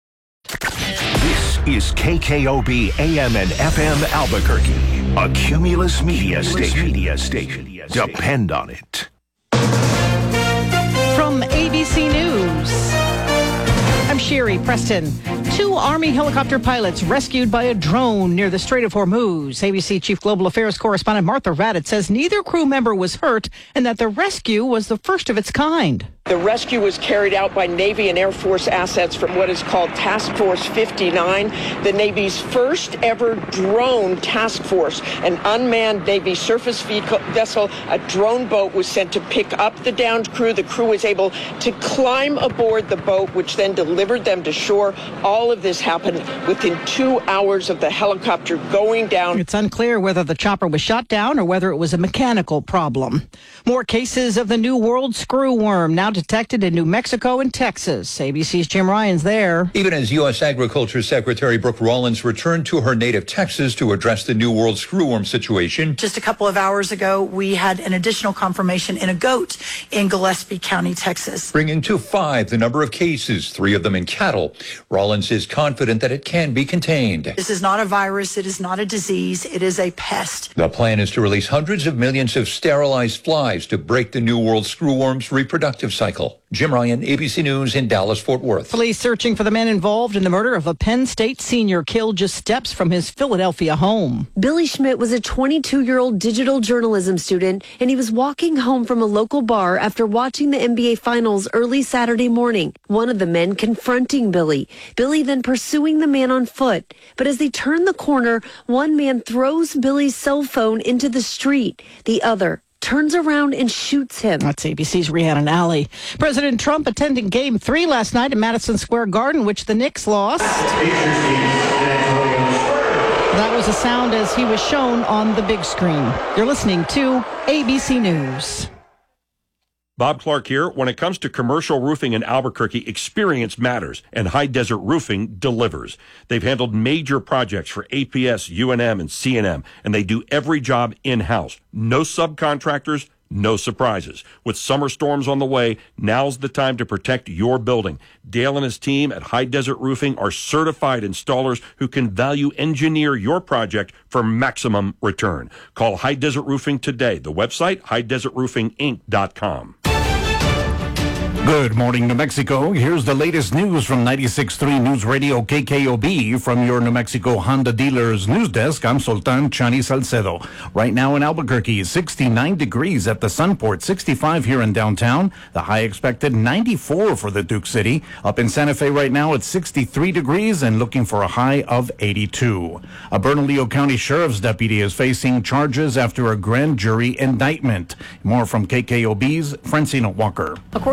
This is KKOB AM and FM Albuquerque, a Cumulus Media Station. Depend on it. From ABC News, I'm Sherry Preston. 2 Army helicopter pilots rescued by a drone near the Strait of Hormuz. ABC Chief Global Affairs Correspondent Martha Raddatz says neither crew member was hurt and that the rescue was the first of its kind. The rescue was carried out by Navy and Air Force assets from what is called Task Force 59, the Navy's first ever drone task force. An unmanned Navy surface vessel, a drone boat, was sent to pick up the downed crew. The crew was able to climb aboard the boat, which then delivered them to shore. All of this happened within 2 hours of the helicopter going down. It's unclear whether the chopper was shot down or whether it was a mechanical problem. More cases of the New World screwworm now detected in New Mexico and Texas. ABC's Jim Ryan's there. Even as U.S. Agriculture Secretary Brooke Rollins returned to her native Texas to address the New World screwworm situation. Just a couple of hours ago, we had an additional confirmation in a goat in Gillespie County, Texas, bringing to 5 the number of cases, 3 of them in cattle. Rollins is confident that it can be contained. This is not a virus. It is not a disease. It is a pest. The plan is to release hundreds of millions of sterilized flies to break the New World screwworm's reproductive cycle. Jim Ryan, ABC News in Dallas-Fort Worth. Police searching for the men involved in the murder of a Penn State senior killed just steps from his Philadelphia home. Billy Schmidt was a 22-year-old digital journalism student, and he was walking home from a local bar after watching the NBA Finals early Saturday morning. One of the men confronting Billy. Billy then pursuing the man on foot. But as they turn the corner, one man throws Billy's cell phone into the street. The other turns around and shoots him. That's ABC's Rhiannon Alley. President Trump attending Game 3 last night at Madison Square Garden, which the Knicks lost. That was the sound as he was shown on the big screen. You're listening to ABC News. Bob Clark here. When it comes to commercial roofing in Albuquerque, experience matters, and High Desert Roofing delivers. They've handled major projects for APS, UNM, and CNM, and they do every job in-house. No subcontractors, no surprises. With summer storms on the way, now's the time to protect your building. Dale and his team at High Desert Roofing are certified installers who can value engineer your project for maximum return. Call High Desert Roofing today. The website, highdesertroofinginc.com. Good morning, New Mexico. Here's the latest news from 96.3 News Radio KKOB from your New Mexico Honda dealer's news desk. I'm Sultan Chani Salcedo. Right now in Albuquerque, 69 degrees at the Sunport, 65 here in downtown. The high expected 94 for the Duke City. Up in Santa Fe right now, it's 63 degrees and looking for a high of 82. A Bernalillo County Sheriff's deputy is facing charges after a grand jury indictment. More from KKOB's Francina Walker. According to our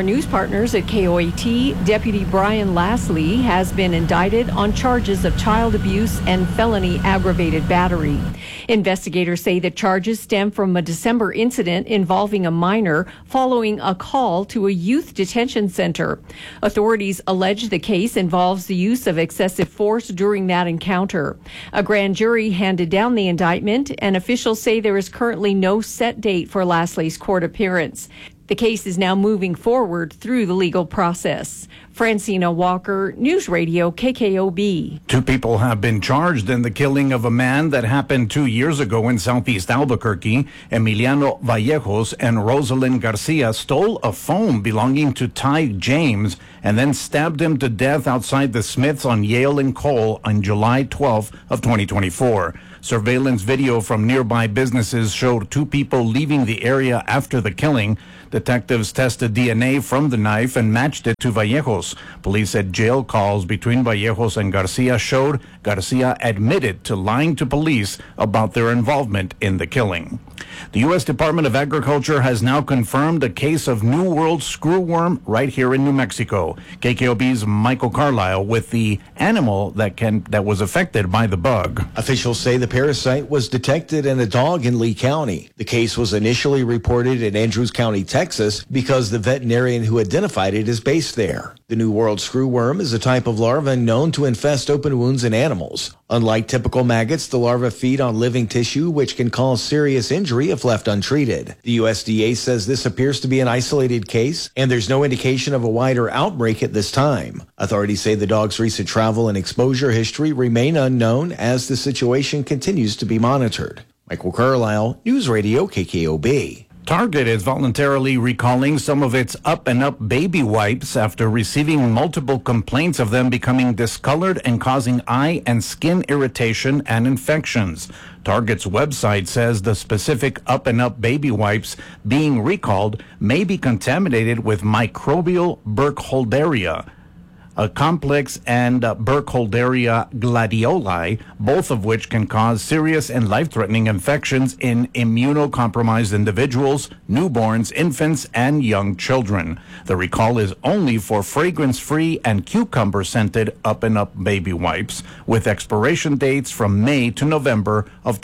news partners at KOAT, Deputy Brian Lassley has been indicted on charges of child abuse and felony aggravated battery. Investigators say the charges stem from a December incident involving a minor following a call to a youth detention center. Authorities allege the case involves the use of excessive force during that encounter. A grand jury handed down the indictment, and officials say there is currently no set date for Lassley's court appearance. The case is now moving forward through the legal process. Francina Walker, News Radio KKOB. 2 people have been charged in the killing of a man that happened 2 years ago in southeast Albuquerque. Emiliano Vallejos and Rosalind Garcia stole a phone belonging to Ty James and then stabbed him to death outside the Smiths on Yale and Cole on July 12th of 2024. Surveillance video from nearby businesses showed 2 people leaving the area after the killing. Detectives tested DNA from the knife and matched it to Vallejos. Police said jail calls between Vallejos and Garcia showed Garcia admitted to lying to police about their involvement in the killing. The U.S. Department of Agriculture has now confirmed a case of New World screwworm right here in New Mexico. KKOB's Michael Carlisle with the animal that was affected by the bug. Officials say the parasite was detected in a dog in Lee County. The case was initially reported in Andrews County, Texas, because the veterinarian who identified it is based there. The New World screwworm is a type of larva known to infest open wounds in animals. Unlike typical maggots, the larvae feed on living tissue, which can cause serious injury if left untreated. The USDA says this appears to be an isolated case, and there's no indication of a wider outbreak at this time. Authorities say the dog's recent travel and exposure history remain unknown as the situation continues to be monitored. Michael Carlisle, News Radio KKOB. Target is voluntarily recalling some of its Up and Up baby wipes after receiving multiple complaints of them becoming discolored and causing eye and skin irritation and infections. Target's website says the specific Up and Up baby wipes being recalled may be contaminated with microbial Burkholderia, a complex, and Burkholderia gladioli, both of which can cause serious and life-threatening infections in immunocompromised individuals, newborns, infants, and young children. The recall is only for fragrance-free and cucumber-scented Up and Up baby wipes, with expiration dates from May to November of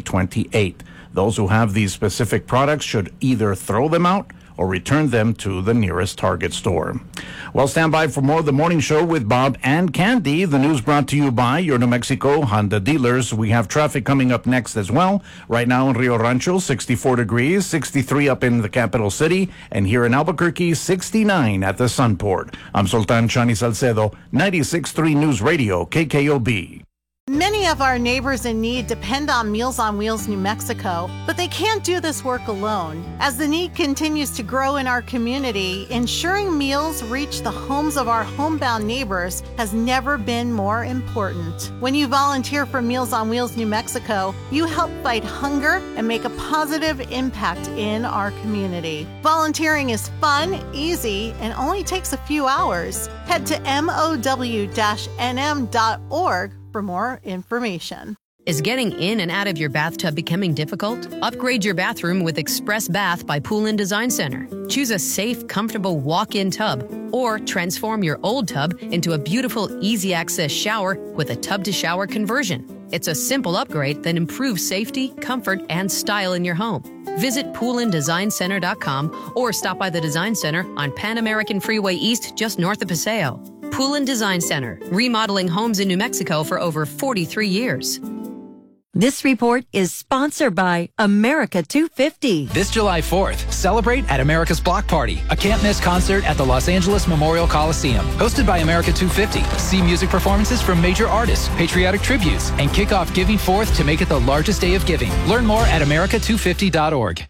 2028. Those who have these specific products should either throw them out or return them to the nearest Target store. Well, stand by for more of the morning show with Bob and Candy. The news brought to you by your New Mexico Honda dealers. We have traffic coming up next as well. Right now in Rio Rancho, 64 degrees, 63 up in the capital city, and here in Albuquerque, 69 at the Sunport. I'm Sultan Chani Salcedo, 96.3 News Radio, KKOB. Many of our neighbors in need depend on Meals on Wheels New Mexico, but they can't do this work alone. As the need continues to grow in our community, ensuring meals reach the homes of our homebound neighbors has never been more important. When you volunteer for Meals on Wheels New Mexico, you help fight hunger and make a positive impact in our community. Volunteering is fun, easy, and only takes a few hours. Head to mow-nm.org for more information. Is getting in and out of your bathtub becoming difficult? Upgrade your bathroom with Express Bath by Pool & Design Center. Choose a safe, comfortable walk-in tub, or transform your old tub into a beautiful, easy-access shower with a tub-to-shower conversion. It's a simple upgrade that improves safety, comfort, and style in your home. Visit poolanddesignCenter.com or stop by the Design Center on Pan American Freeway East just north of Paseo. Pool & Design Center, remodeling homes in New Mexico for over 43 years. This report is sponsored by America 250. This July 4th, celebrate at America's Block Party, a can't-miss concert at the Los Angeles Memorial Coliseum. Hosted by America 250, see music performances from major artists, patriotic tributes, and kick off Giving Forth to make it the largest day of giving. Learn more at america250.org.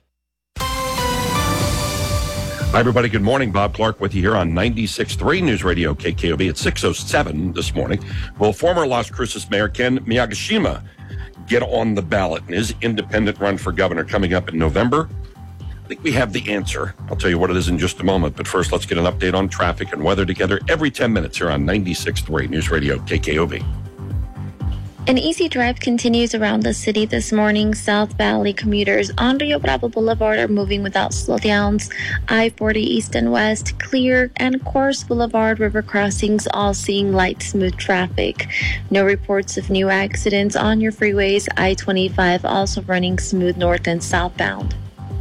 Hi, everybody. Good morning. Bob Clark with you here on 96.3 News Radio KKOB at 6:07 this morning. Will former Las Cruces Mayor Ken Miyagishima get on the ballot in his independent run for governor coming up in November? I think we have the answer. I'll tell you what it is in just a moment. But first, let's get an update on traffic and weather together every 10 minutes here on 96.3 News Radio KKOB. An easy drive continues around the city this morning. South Valley commuters on Rio Bravo Boulevard are moving without slowdowns. I-40 east and west clear, and Course Boulevard river crossings all seeing light, smooth traffic. No reports of new accidents on your freeways. I-25 also running smooth north and southbound.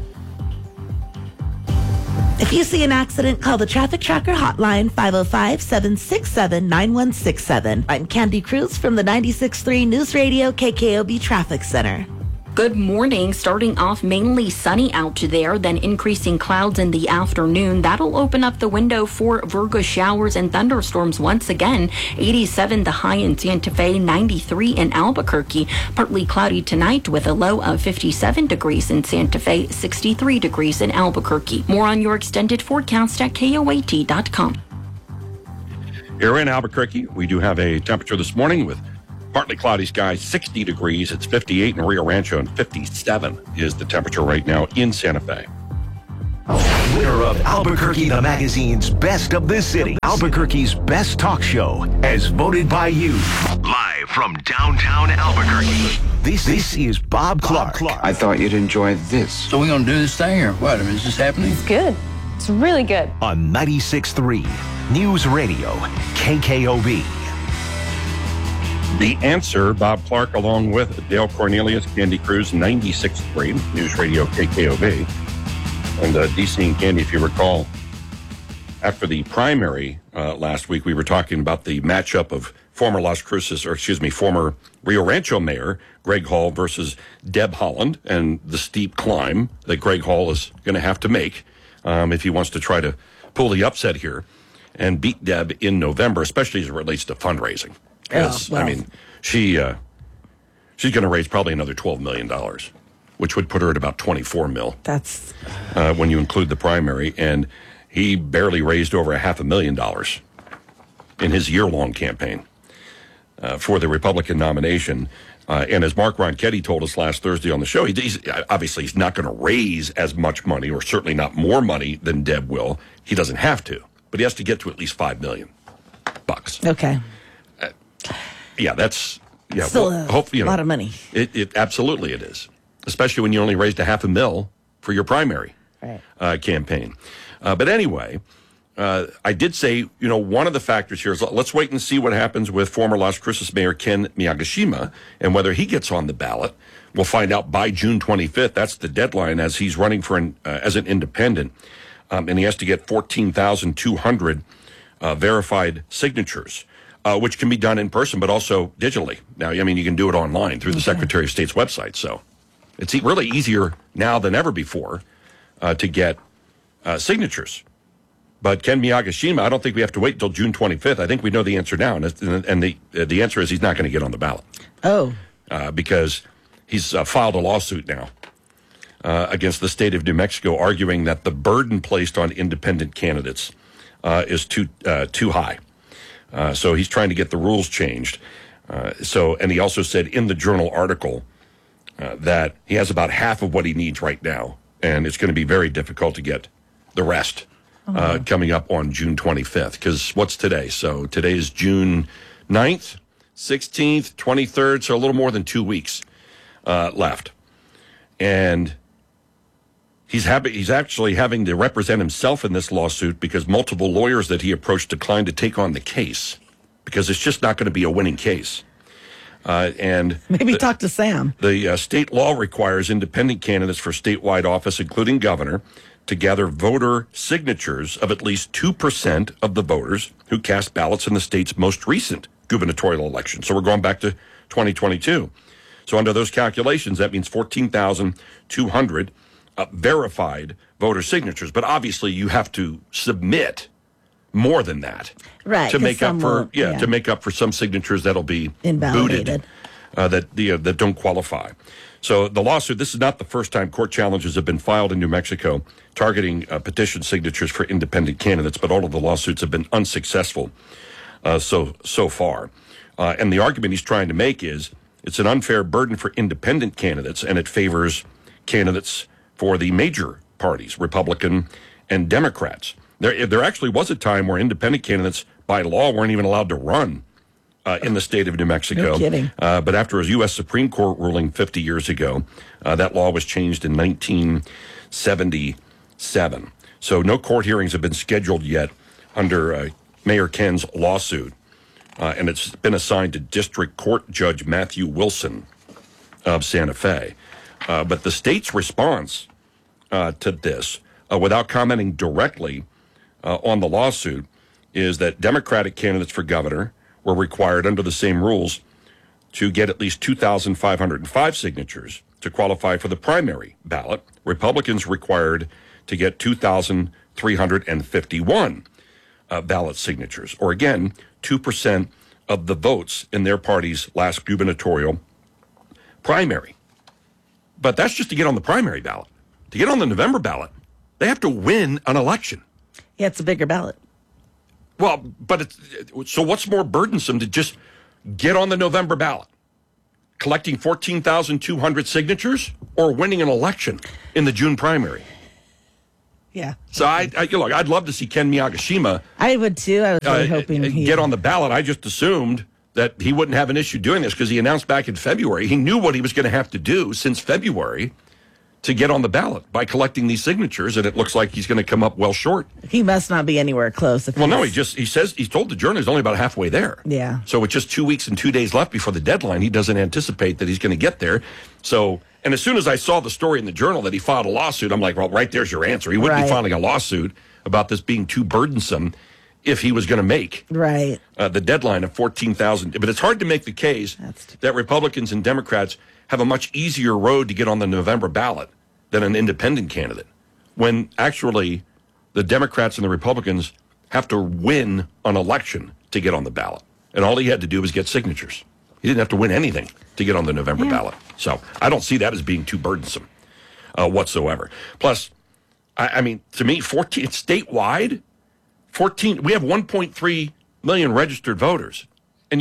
If you see an accident, call the Traffic Tracker hotline, 505-767-9167. I'm Candy Cruz from the 96.3 News Radio KKOB Traffic Center. Good morning. Starting off mainly sunny out there, then increasing clouds in the afternoon. That'll open up the window for Virgo showers and thunderstorms once again. 87 the high in Santa Fe, 93 in Albuquerque. Partly cloudy tonight with a low of 57 degrees in Santa Fe, 63 degrees in Albuquerque. More on your extended forecast at KOAT.com. Here in Albuquerque, we do have a temperature this morning with partly cloudy skies, 60 degrees. It's 58 in Rio Rancho, and 57 is the temperature right now in Santa Fe. Winner of Albuquerque the Magazine's Best of the City. Albuquerque's best talk show, as voted by you. Live from downtown Albuquerque. This is Bob Clark. I thought you'd enjoy this. So we're going to do this thing, or what? I mean, is this happening? It's good. It's really good. On 96.3 News Radio, KKOB. The Answer, Bob Clark, along with Dale Cornelius, Candy Cruz, 96.3 News Radio KKOB. And DC and Candy, if you recall, after the primary last week, we were talking about the matchup of former former Rio Rancho Mayor Greg Hall versus Deb Haaland, and the steep climb that Greg Hall is going to have to make if he wants to try to pull the upset here and beat Deb in November, especially as it relates to fundraising. Because, I mean, she's going to raise probably another $12 million, which would put her at about $24 million. That's when you include the primary. And he barely raised over $500,000 in his year-long campaign for the Republican nomination. And as Mark Ronchetti told us last Thursday on the show, he's not going to raise as much money, or certainly not more money than Deb will. He doesn't have to, but he has to get to at least $5 million. Okay. Yeah, that's still a lot of money. It absolutely it is, especially when you only raised $500,000 for your primary campaign. But anyway, I did say, one of the factors here is let's wait and see what happens with former Las Cruces Mayor Ken Miyagishima and whether he gets on the ballot. We'll find out by June 25th. That's the deadline, as he's running for as an independent, and he has to get 14,200 verified signatures. Which can be done in person, but also digitally. Now, I mean, you can do it online through the Secretary of State's website. So it's really easier now than ever before to get signatures. But Ken Miyagishima, I don't think we have to wait until June 25th. I think we know the answer now. And the answer is he's not going to get on the ballot. Oh. Because he's filed a lawsuit now against the state of New Mexico, arguing that the burden placed on independent candidates is too high. So he's trying to get the rules changed. And he also said in the Journal article that he has about half of what he needs right now, and it's going to be very difficult to get the rest coming up on June 25th. Because what's today? So today is June 9th, 16th, 23rd, so a little more than 2 weeks left. And he's actually having to represent himself in this lawsuit because multiple lawyers that he approached declined to take on the case because it's just not going to be a winning case. And maybe talk to Sam. The state law requires independent candidates for statewide office, including governor, to gather voter signatures of at least 2% of the voters who cast ballots in the state's most recent gubernatorial election. So we're going back to 2022. So under those calculations, that means 14,200 verified voter signatures, but obviously you have to submit more than that, right? To make up for to make up for some signatures that'll be invalidated, that don't qualify. So the lawsuit. This is not the first time court challenges have been filed in New Mexico targeting petition signatures for independent candidates, but all of the lawsuits have been unsuccessful so far. And the argument he's trying to make is it's an unfair burden for independent candidates, and it favors candidates for the major parties, Republican and Democrats. There actually was a time where independent candidates, by law, weren't even allowed to run in the state of New Mexico. No kidding. But after a U.S. Supreme Court ruling 50 years ago, that law was changed in 1977. So no court hearings have been scheduled yet under Mayor Ken's lawsuit. And it's been assigned to District Court Judge Matthew Wilson of Santa Fe. But the state's response to this, without commenting directly on the lawsuit, is that Democratic candidates for governor were required under the same rules to get at least 2,505 signatures to qualify for the primary ballot. Republicans required to get 2,351 ballot signatures, or again, 2% of the votes in their party's last gubernatorial primary. But that's just to get on the primary ballot. To get on the November ballot, they have to win an election. Yeah, it's a bigger ballot. Well, but so what's more burdensome to just get on the November ballot? Collecting 14,200 signatures or winning an election in the June primary? Yeah. So look, I'd love to see Ken Miyagishima. I would too. I was really hoping he'd get on the ballot. I just assumed that he wouldn't have an issue doing this because he announced back in February. He knew what he was going to have to do since February to get on the ballot by collecting these signatures, and it looks like he's going to come up well short. He must not be anywhere close. Well, no, he's told the Journal he's only about halfway there. Yeah. So with just 2 weeks and 2 days left before the deadline, he doesn't anticipate that he's going to get there. So, and as soon as I saw the story in the Journal that he filed a lawsuit, I'm like, well, right there's your answer. He wouldn't be filing a lawsuit about this being too burdensome if he was going to make the deadline of 14,000. But it's hard to make the case that Republicans and Democrats have a much easier road to get on the November ballot than an independent candidate, when actually the Democrats and the Republicans have to win an election to get on the ballot. And all he had to do was get signatures. He didn't have to win anything to get on the November ballot. So I don't see that as being too burdensome whatsoever. Plus, I mean, to me, 14, it's statewide, 14, we have 1.3 million registered voters. And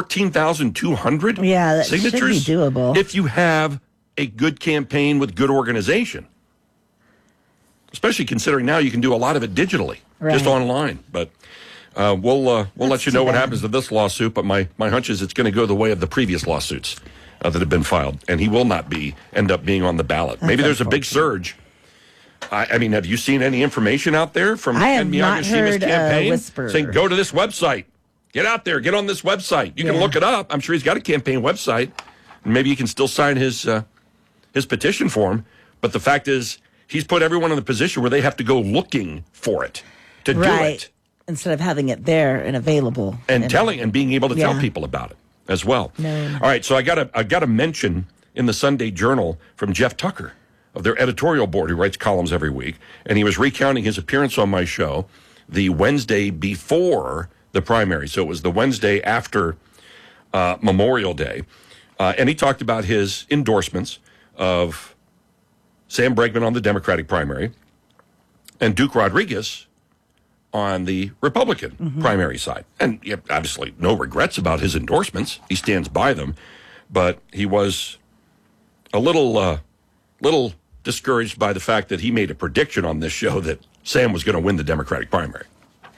14,200 that signatures? should be doable. If you have a good campaign with good organization. Especially considering now you can do a lot of it digitally, just online. But we'll let you know what happens to this lawsuit. But my hunch is it's going to go the way of the previous lawsuits that have been filed. And he will not end up being on the ballot. Maybe there's a big surge. I mean, have you seen any information out there from Ken Miyagishima's campaign saying, go to this website? Get out there. Get on this website. You can look it up. I'm sure he's got a campaign website. And maybe you can still sign his petition for him. But the fact is, he's put everyone in the position where they have to go looking for it to do it. Instead of having it there and available. And being able to tell people about it as well. All right, so I got a mention in the Sunday Journal from Jeff Tucker of their editorial board, who writes columns every week. And he was recounting his appearance on my show the Wednesday before the primary. So it was the Wednesday after Memorial Day. And he talked about his endorsements of Sam Bregman on the Democratic primary and Duke Rodriguez on the Republican primary side. And obviously no regrets about his endorsements. He stands by them. But he was a little discouraged by the fact that he made a prediction on this show that Sam was going to win the Democratic primary.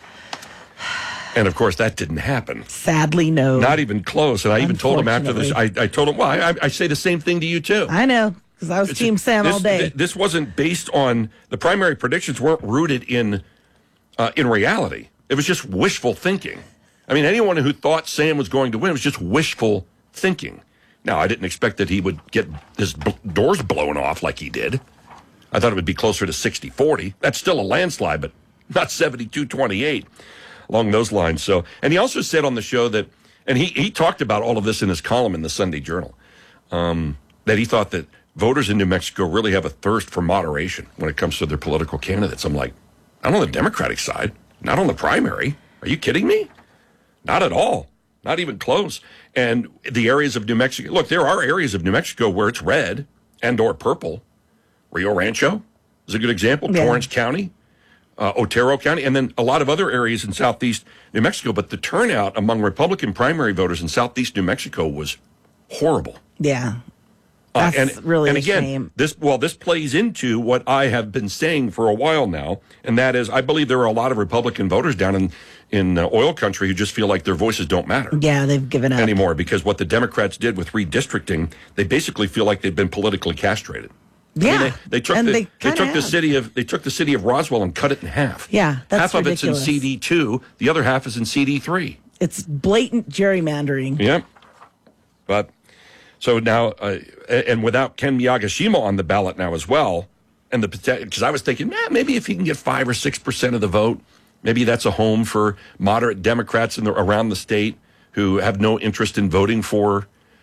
And, of course, that didn't happen. Sadly, no. Not even close. And I even told him after this, I told him, well, I say the same thing to you, too. I know, because I was Team Sam all day. This wasn't based on, the primary predictions weren't rooted in reality. It was just wishful thinking. I mean, anyone who thought Sam was going to win was just wishful thinking. Now, I didn't expect that he would get his doors blown off like he did. I thought it would be closer to 60-40. That's still a landslide, but not 72-28. Along those lines. So, and he also said on the show that, and he talked about all of this in his column in the Sunday Journal, that he thought that voters in New Mexico really have a thirst for moderation when it comes to their political candidates. I'm like, not on the Democratic side, not on the primary. Are you kidding me? Not at all. Not even close. And the areas of New Mexico, look, there are areas of New Mexico where it's red and or purple. Rio Rancho is a good example. Torrance County. Otero County, and then a lot of other areas in southeast New Mexico. But the turnout among Republican primary voters in southeast New Mexico was horrible. Yeah. That's really and a again, shame. This plays into what I have been saying for a while now, and that is I believe there are a lot of Republican voters down in oil country who just feel like their voices don't matter. Yeah, they've given up anymore because what the Democrats did with redistricting, they basically feel like they've been politically castrated. Yeah, I mean, they took the city of Roswell and cut it in half. Yeah, that's half ridiculous. of it's in CD2, the other half is in CD3. It's blatant gerrymandering. Yep. But so now, and without Ken Miyagishima on the ballot now as well, and because I was thinking, maybe if he can get 5 or 6% of the vote, maybe that's a home for moderate Democrats around the state who have no interest in voting for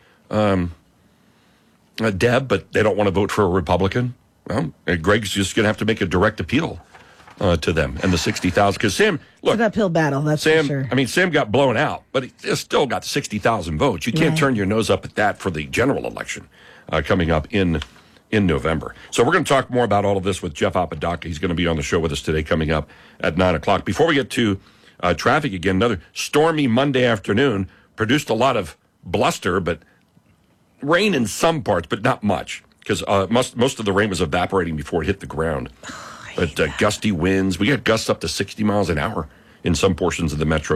Deb, but they don't want to vote for a Republican. Well, Greg's just going to have to make a direct appeal to them and the 60,000. Because Sam, look, it's an uphill battle. That's Sam. for sure. I mean, Sam got blown out, but he still got 60,000 votes. You can't turn your nose up at that for the general election coming up in November. So we're going to talk more about all of this with Jeff Apodaca. He's going to be on the show with us today, coming up at 9:00. Before we get to traffic again, another stormy Monday afternoon produced a lot of bluster, but rain in some parts, but not much, because most of the rain was evaporating before it hit the ground. But gusty winds, we got gusts up to 60 miles an hour in some portions of the metro.